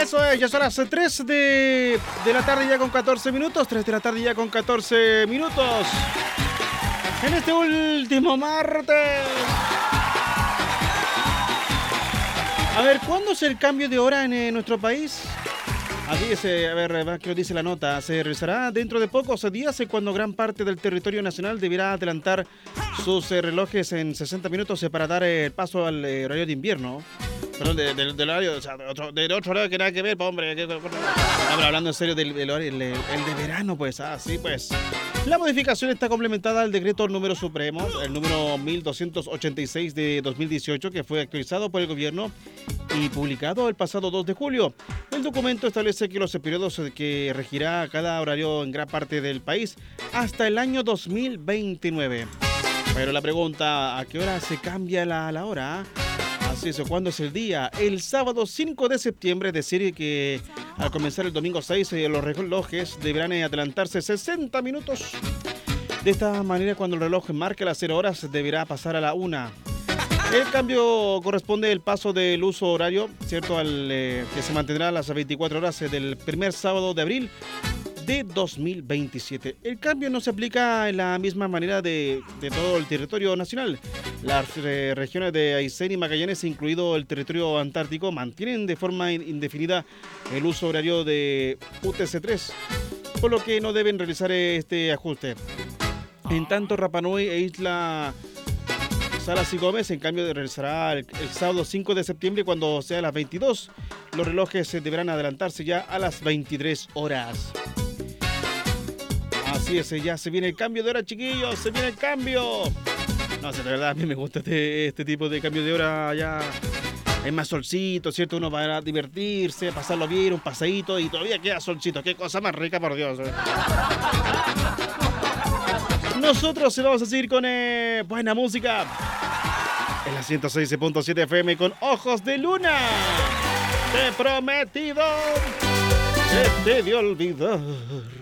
Eso es, ya son las 3 de la tarde ya con 14 minutos. 3 de la tarde ya con 14 minutos. En este último martes. A ver, ¿cuándo es el cambio de hora en nuestro país? ¿Qué nos dice la nota? Se realizará dentro de pocos días cuando gran parte del territorio nacional deberá adelantar sus relojes en 60 minutos para dar el paso al horario de invierno. Perdón, del horario, o sea, de otro horario que nada que ver, hombre. Hablando en serio del horario, el de verano, pues, sí, pues. La modificación está complementada al decreto número supremo, el número 1286 de 2018, que fue actualizado por el gobierno y publicado el pasado 2 de julio. El documento establece que los periodos que regirá cada horario en gran parte del país hasta el año 2029. Pero la pregunta, ¿a qué hora se cambia la hora? Así es, ¿cuándo es el día? El sábado 5 de septiembre, es decir, que al comenzar el domingo 6, los relojes deberán adelantarse 60 minutos. De esta manera, cuando el reloj marque las 0 horas, deberá pasar a la 1. El cambio corresponde al paso del uso horario, ¿cierto? Que se mantendrá a las 24 horas del primer sábado de abril de 2027. El cambio no se aplica en la misma manera de todo el territorio nacional. Las regiones de Aysén y Magallanes, incluido el territorio antártico, mantienen de forma indefinida el uso horario de UTC-3, por lo que no deben realizar este ajuste. En tanto, Rapa Nui e Isla Salas y Gómez, en cambio, realizará el sábado 5 de septiembre cuando sea a las 22. Los relojes deberán adelantarse ya a las 23 horas. Así es, ya se viene el cambio de hora, chiquillos, se viene el cambio. No sé, de verdad, a mí me gusta este tipo de cambio de hora. Ya hay más solcito, ¿cierto? Uno va a divertirse, pasarlo bien, un paseíto y todavía queda solcito. Qué cosa más rica, por Dios. Nosotros vamos a seguir con buena música en la 106.7 FM con Ojos de Luna. Te he prometido que te de olvidar.